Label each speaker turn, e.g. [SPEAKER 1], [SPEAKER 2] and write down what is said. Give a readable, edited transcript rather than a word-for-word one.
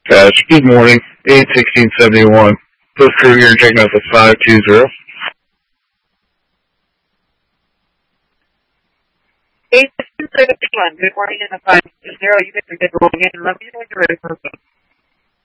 [SPEAKER 1] Good morning, 81671. Post crew here checking out the 520.
[SPEAKER 2] 81671. Good morning in the 520. You guys are getting rolling in. Let me know when you're ready for a phone.